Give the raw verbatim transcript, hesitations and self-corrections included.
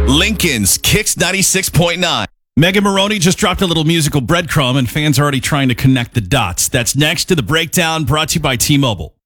Lincoln's Kicks ninety-six point nine. Megan Maroney just dropped a little musical breadcrumb, and fans are already trying to connect the dots. That's next to The Breakdown, brought to you by T-Mobile.